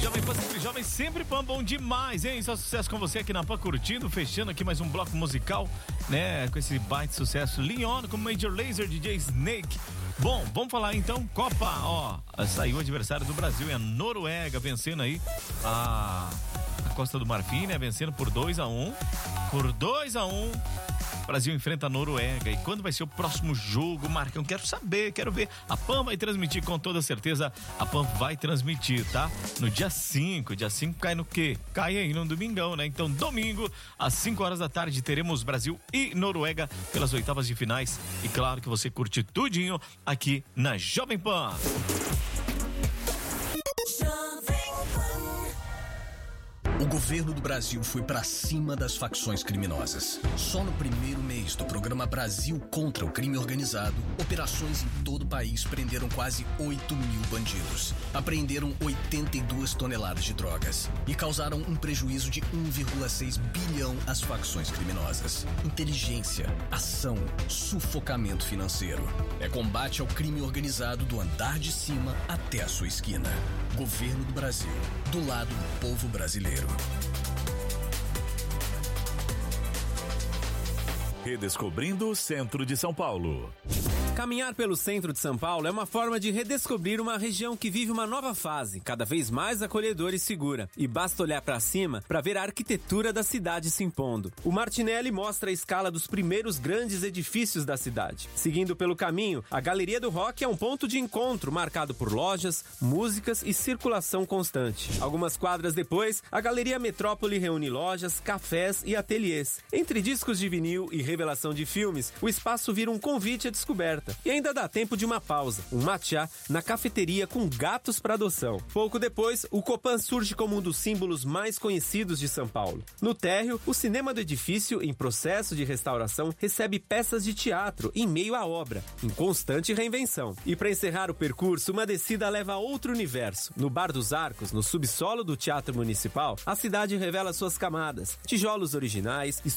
Jovem sempre bom demais, hein? Só sucesso com você aqui na Pan, curtindo, fechando aqui mais um bloco musical, né? Com esse baita sucesso, Leon com Major Lazer, DJ Snake. Bom, vamos falar então, Copa, ó, saiu o adversário do Brasil, é a Noruega, vencendo aí a Costa do Marfim, né? Vencendo por 2-1. Por 2-1. Brasil enfrenta a Noruega. E quando vai ser o próximo jogo, Marcão? Quero saber, quero ver. A PAN vai transmitir com toda certeza. A PAN vai transmitir, tá? No dia 5. Dia 5 cai no quê? Cai aí no domingão, né? Então, domingo, às 5 horas da tarde, teremos Brasil e Noruega pelas oitavas de finais. E claro que você curte tudinho aqui na Jovem Pan. O governo do Brasil foi pra cima das facções criminosas. Só no primeiro mês do programa Brasil contra o Crime Organizado, operações em todo o país prenderam quase 8 mil bandidos. Apreenderam 82 toneladas de drogas e causaram um prejuízo de 1,6 bilhão às facções criminosas. Inteligência, ação, sufocamento financeiro. É combate ao crime organizado do andar de cima até a sua esquina. Governo do Brasil, do lado do povo brasileiro. Redescobrindo o centro de São Paulo. Caminhar pelo centro de São Paulo é uma forma de redescobrir uma região que vive uma nova fase, cada vez mais acolhedora e segura. E basta olhar para cima para ver a arquitetura da cidade se impondo. O Martinelli mostra a escala dos primeiros grandes edifícios da cidade. Seguindo pelo caminho, a Galeria do Rock é um ponto de encontro marcado por lojas, músicas e circulação constante. Algumas quadras depois, a Galeria Metrópole reúne lojas, cafés e ateliês. Entre discos de vinil e revelação de filmes, o espaço vira um convite à descoberta. E ainda dá tempo de uma pausa, um matcha na cafeteria com gatos para adoção. Pouco depois, o Copan surge como um dos símbolos mais conhecidos de São Paulo. No térreo, o cinema do edifício, em processo de restauração, recebe peças de teatro em meio à obra, em constante reinvenção. E para encerrar o percurso, uma descida leva a outro universo. No Bar dos Arcos, no subsolo do Teatro Municipal, a cidade revela suas camadas, tijolos originais,